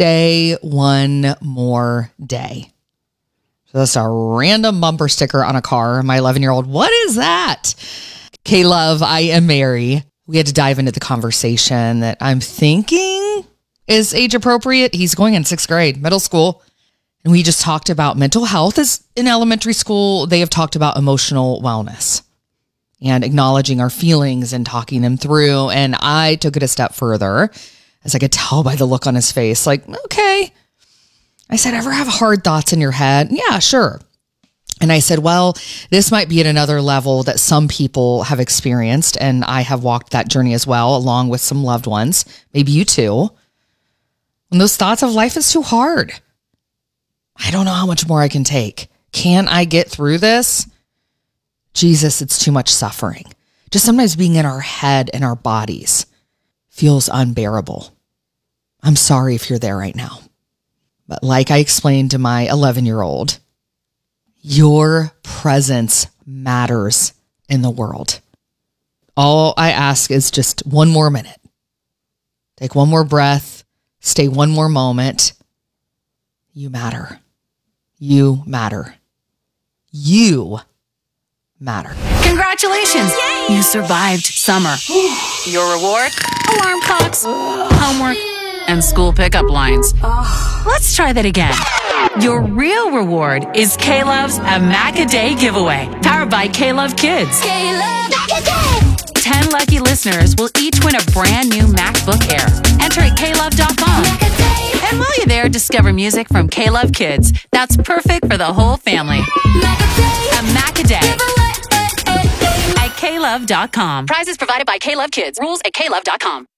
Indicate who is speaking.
Speaker 1: stay one more day. So that's a random bumper sticker on a car. My 11-year-old, what is that? K-Love, I am Mary. We had to dive into the conversation that I'm thinking is age appropriate. He's going in 6th grade, middle school. And we just talked about mental health as in elementary school. They have talked about emotional wellness and acknowledging our feelings and talking them through. And I took it a step further, as I could tell by the look on his face, like, okay. I said, ever have hard thoughts in your head? Yeah, sure. And I said, well, this might be at another level that some people have experienced. And I have walked that journey as well, along with some loved ones. Maybe you too. When those thoughts of life is too hard. I don't know how much more I can take. Can I get through this? Jesus, it's too much suffering. Just sometimes being in our head and our bodies feels unbearable. I'm sorry if you're there right now. But like I explained to my 11-year-old, your presence matters in the world. All I ask is just one more minute. Take one more breath. Stay one more moment. You matter. You matter. You matter.
Speaker 2: Congratulations! Yay! You survived summer. Your reward? Alarm clocks, homework, and school pickup lines. Let's try that again. Your real reward is K-Love's A Mac a Day giveaway, powered by K-Love Kids.
Speaker 3: K-Love Mac a Day!
Speaker 2: 10 lucky listeners will each win a brand new MacBook Air. Enter at klove.com.
Speaker 3: Mac a Day!
Speaker 2: And while you're there, discover music from K-Love Kids that's perfect for the whole family.
Speaker 3: Mac a Day!
Speaker 2: A Mac a Day
Speaker 3: Giveaway!
Speaker 2: at klove.com. Prizes provided by K-Love Kids. Rules at klove.com.